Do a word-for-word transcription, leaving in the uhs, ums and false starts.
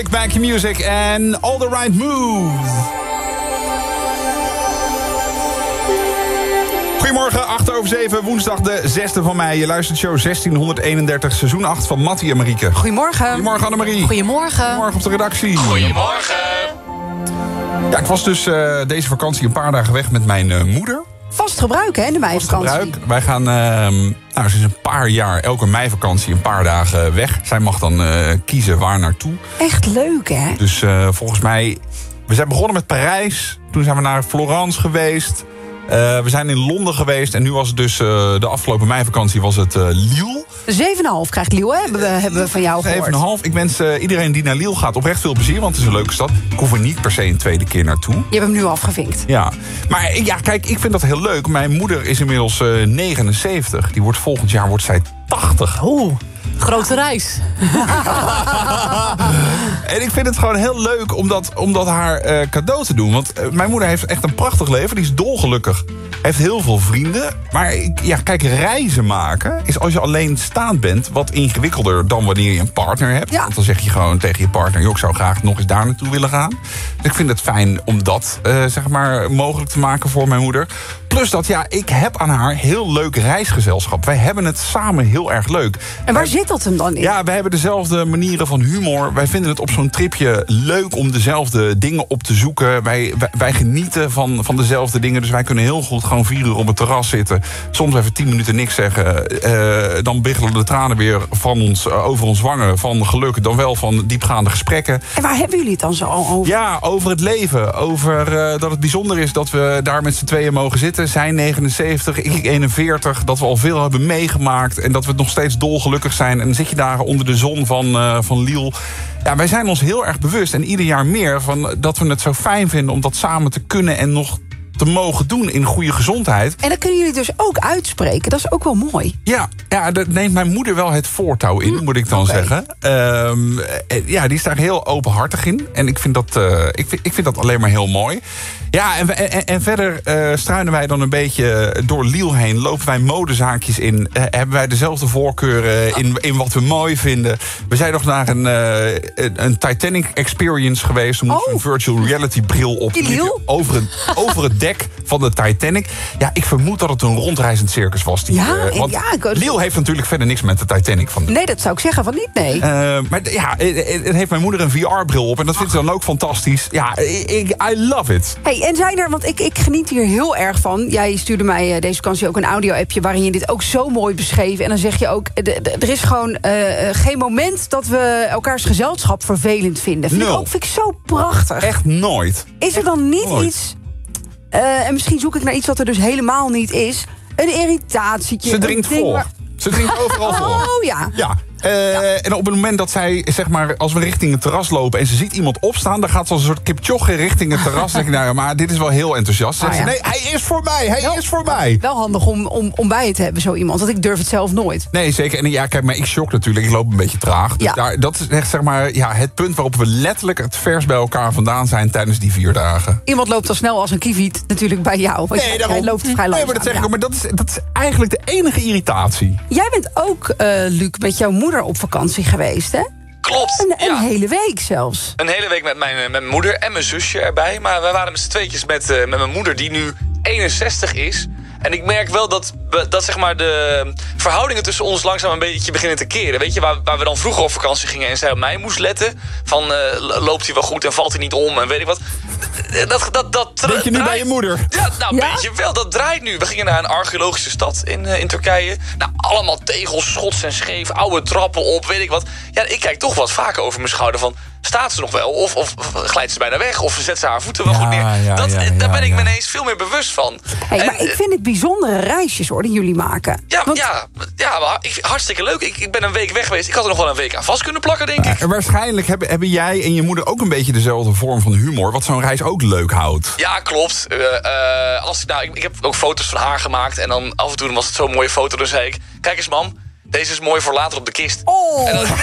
Back Music en All the Right Moves. Goedemorgen, acht over zeven, woensdag de zesde van mei. Je luistert show zestienhonderdeenendertig, seizoen acht van Mattie en Marieke. Goedemorgen. Goedemorgen Annemarie. Goedemorgen. Goedemorgen op de redactie. Goedemorgen. Ja, ik was dus uh, deze vakantie een paar dagen weg met mijn uh, moeder. Vast gebruik, hè, de meivakantie. Gebruik. Wij gaan uh, nou, sinds een paar jaar elke meivakantie een paar dagen weg. Zij mag dan uh, kiezen waar naartoe. Echt leuk, hè? Dus uh, volgens mij, we zijn begonnen met Parijs. Toen zijn we naar Florence geweest. Uh, we zijn in Londen geweest. En nu was het dus uh, de afgelopen meivakantie was het uh, Lille. zeven komma vijf krijgt Lille, hè? Hebben we, hebben we van jou gehoord. zeven komma vijf. Ik wens uh, iedereen die naar Lille gaat oprecht veel plezier. Want het is een leuke stad. Ik hoef er niet per se een tweede keer naartoe. Je hebt hem nu afgevinkt. Ja, maar ja, kijk, ik vind dat heel leuk. Mijn moeder is inmiddels uh, negenenzeventig. Die wordt volgend jaar wordt zij tachtig. Oeh. Grote reis. En ik vind het gewoon heel leuk om dat, om dat haar uh, cadeau te doen. Want uh, mijn moeder heeft echt een prachtig leven. Die is dolgelukkig. Heeft heel veel vrienden. Maar ja, kijk, reizen maken is als je alleen staand bent wat ingewikkelder dan wanneer je een partner hebt. Ja. Want dan zeg je gewoon tegen je partner, joh, ik zou graag nog eens daar naartoe willen gaan. Dus ik vind het fijn om dat uh, zeg maar mogelijk te maken voor mijn moeder. Plus dat, ja, ik heb aan haar heel leuk reisgezelschap. Wij hebben het samen heel erg leuk. En waar wij, zit dat hem dan in? Ja, wij hebben dezelfde manieren van humor. Wij vinden het op zo'n tripje leuk om dezelfde dingen op te zoeken. Wij, wij, wij genieten van, van dezelfde dingen. Dus wij kunnen heel goed gewoon vier uur op het terras zitten. Soms even tien minuten niks zeggen. Uh, dan biggelen de tranen weer van ons, uh, over ons wangen. Van geluk, dan wel van diepgaande gesprekken. En waar hebben jullie het dan zo over? Ja, over het leven. Over uh, dat het bijzonder is dat we daar met z'n tweeën mogen zitten. Zij negenenzeventig, ik eenenveertig. Dat we al veel hebben meegemaakt. En dat we nog steeds dolgelukkig zijn. En dan zit je daar onder de zon van, uh, van Lille. Ja, wij zijn ons heel erg bewust. En ieder jaar meer van dat we het zo fijn vinden om dat samen te kunnen en nog te mogen doen in goede gezondheid. En dat kunnen jullie dus ook uitspreken. Dat is ook wel mooi. Ja, ja, daar neemt mijn moeder wel het voortouw in, hm, moet ik dan okay. zeggen. Um, ja, die is daar heel openhartig in. En ik vind dat, uh, ik vind, ik vind dat alleen maar heel mooi. Ja, en, en, en verder uh, struinen wij dan een beetje door Lille heen. Lopen wij modezaakjes in. Uh, hebben wij dezelfde voorkeuren in, in wat we mooi vinden. We zijn nog naar een, uh, een Titanic experience geweest. Toen moesten we oh. een virtual reality bril op. Over, een, over het dek van de Titanic. Ja, ik vermoed dat het een rondreizend circus was. Die, ja, uh, want ja, ik Lille heeft natuurlijk verder niks met de Titanic van. Nee, dat zou ik zeggen van niet, nee. Uh, maar ja, het, het heeft mijn moeder een V R-bril op. En dat vindt ze dan ook fantastisch. Ja, ik, I love it. Hey, en zijn er, want ik, ik geniet hier heel erg van. Jij stuurde mij deze vakantie ook een audio-appje waarin je dit ook zo mooi beschreef. En dan zeg je ook, de, de, er is gewoon uh, geen moment dat we elkaars gezelschap vervelend vinden. Vind, ik, ook, vind ik zo prachtig. Echt nooit. Is er dan niet nooit. iets, uh, en misschien zoek ik naar iets wat er dus helemaal niet is, een irritatietje. Ze drinkt vol. Waar... Ze drinkt overal vol. Oh ja. Ja. Uh, ja. En op het moment dat zij, zeg maar, als we richting het terras lopen en ze ziet iemand opstaan, dan gaat ze als een soort kipchoge richting het terras. Dan denk ik, nou ja, maar dit is wel heel enthousiast. Zegt ah, ja. ze, nee, hij is voor mij, hij wel, is voor mij. Wel handig om, om, om bij je te hebben, zo iemand, want ik durf het zelf nooit. Nee, zeker. En ja, kijk, maar ik shock natuurlijk, ik loop een beetje traag. Dus ja. daar, dat is echt, zeg maar, ja, het punt waarop we letterlijk het vers bij elkaar vandaan zijn tijdens die vier dagen. Iemand loopt al snel als een kieviet natuurlijk bij jou. Want nee, daarom, jij loopt vrij langzaam. Nee, maar dat zeg ik ja. ook, maar dat is, dat is eigenlijk de enige irritatie. Jij bent ook, uh, Luc, met jouw moeder op vakantie geweest, hè? Klopt. Een, een ja. hele week zelfs. Een hele week met mijn, met mijn moeder en mijn zusje erbij. Maar wij waren met z'n tweetjes met, uh, met mijn moeder, die nu eenenzestig is. En ik merk wel dat, dat zeg maar de verhoudingen tussen ons langzaam een beetje beginnen te keren. Weet je, waar, waar we dan vroeger op vakantie gingen en zij op mij moest letten. Van, uh, loopt hij wel goed en valt hij niet om en weet ik wat. Dat, dat, dat Denk je nu draait, bij je moeder? Ja, nou, ja? weet je wel, dat draait nu. We gingen naar een archeologische stad in, uh, in Turkije. Nou, allemaal tegels, schots en scheef, oude trappen op, weet ik wat. Ja, ik kijk toch wat vaker over mijn schouder van, staat ze nog wel? Of, of, of glijdt ze bijna weg? Of zet ze haar voeten wel ja, goed neer? Ja, dat, ja, daar ja, ben ik ja. me ineens veel meer bewust van. Hey, en, maar ik vind het bijzondere reisjes, hoor, die jullie maken. Ja, Want... ja, ja maar ik, hartstikke leuk. Ik, ik ben een week weg geweest. Ik had er nog wel een week aan vast kunnen plakken, denk ik. Uh, waarschijnlijk hebben, hebben jij en je moeder ook een beetje dezelfde vorm van humor, wat zo'n reis ook leuk houdt. Ja, klopt. Uh, uh, als ik, nou, ik, ik heb ook foto's van haar gemaakt. En dan af en toe was het zo'n mooie foto. Dan zei ik, kijk eens mam, deze is mooi voor later op de kist. Oh. En dan,